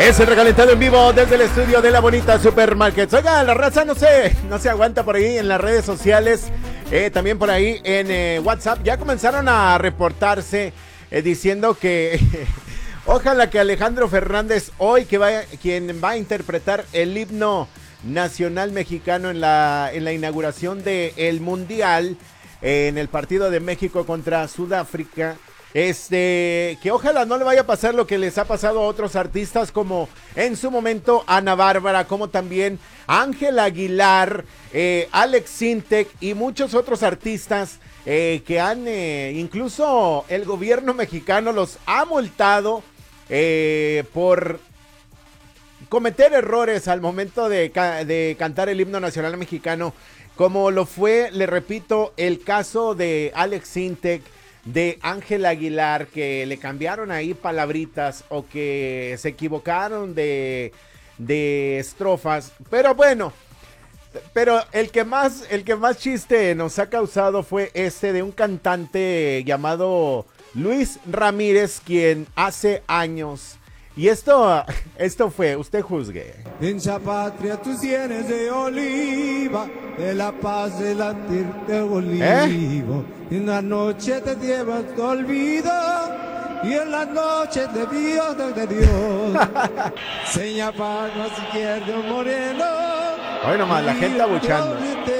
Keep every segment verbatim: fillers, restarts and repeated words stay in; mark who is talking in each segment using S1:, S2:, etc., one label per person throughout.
S1: Es el recalentado en vivo desde el estudio de la bonita Supermarket. Oiga, la raza no se, no se aguanta por ahí en las redes sociales. Eh, también por ahí en eh, WhatsApp ya comenzaron a reportarse eh, diciendo que ojalá que Alejandro Fernández hoy, que vaya, quien va a interpretar el himno nacional mexicano en la, en la inauguración del Mundial, eh, en el partido de México contra Sudáfrica, Este, que ojalá no le vaya a pasar lo que les ha pasado a otros artistas, como en su momento Ana Bárbara, como también Ángel Aguilar, eh, Alex Sintek y muchos otros artistas eh, que han, eh, incluso el gobierno mexicano los ha multado eh, por cometer errores al momento de, ca- de cantar el himno nacional mexicano, como lo fue, le repito, el caso de Alex Sintek, de Ángel Aguilar, que le cambiaron ahí palabritas o que se equivocaron de, de estrofas. Pero bueno, pero el que más, el que más chiste nos ha causado fue este de un cantante llamado Luis Ramírez, quien hace años, y esto, esto fue, usted juzgue.
S2: En esa patria tus sienes de oliva, de la paz de latirte olivo. ¿Eh? En la noche te llevas tu olvido, y en las noches de Dios, de Dios. Seña para izquierdo moreno.
S1: Hoy nomás, la gente abuchando.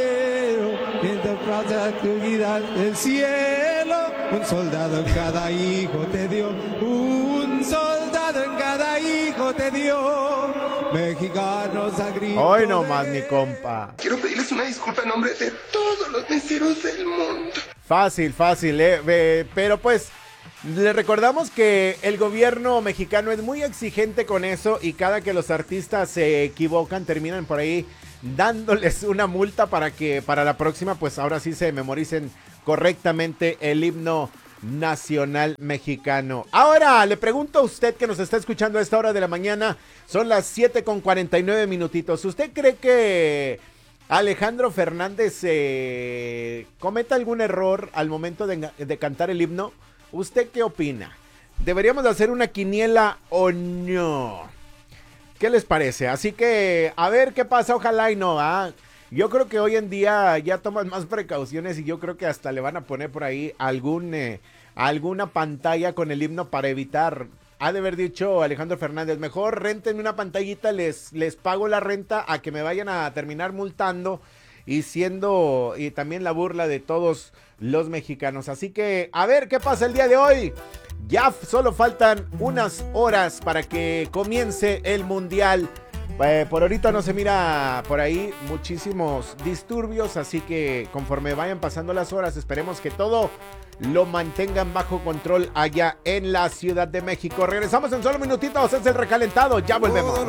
S2: Del cielo, un soldado en cada hijo te dio, un soldado en cada hijo te dio, mexicanos a grito.
S1: Hoy nomás, mi compa.
S3: Quiero pedirles una disculpa en nombre de todos los meseros del mundo.
S1: Fácil, fácil, eh, eh, pero pues le recordamos que el gobierno mexicano es muy exigente con eso, y cada que los artistas se equivocan terminan por ahí dándoles una multa para que para la próxima pues ahora sí se memoricen correctamente el himno nacional mexicano. Ahora le pregunto a usted que nos está escuchando a esta hora de la mañana, son las siete con cuarenta y nueve minutitos. ¿Usted cree que Alejandro Fernández eh, cometa algún error al momento de, de cantar el himno? ¿Usted qué opina? ¿Deberíamos de hacer una quiniela o no? ¿Qué les parece? Así que a ver qué pasa, ojalá y no, ¿ah? Yo creo que hoy en día ya toman más precauciones, y yo creo que hasta le van a poner por ahí algún, eh, alguna pantalla con el himno para evitar. Ha de haber dicho Alejandro Fernández, mejor renten una pantallita, les, les pago la renta a que me vayan a terminar multando y siendo y también la burla de todos los mexicanos. Así que a ver qué pasa el día de hoy. Ya solo faltan unas horas para que comience el Mundial. Eh, por ahorita no se mira por ahí muchísimos disturbios, así que conforme vayan pasando las horas, esperemos que todo lo mantengan bajo control allá en la Ciudad de México. Regresamos en solo minutitos, es el recalentado, ya volvemos.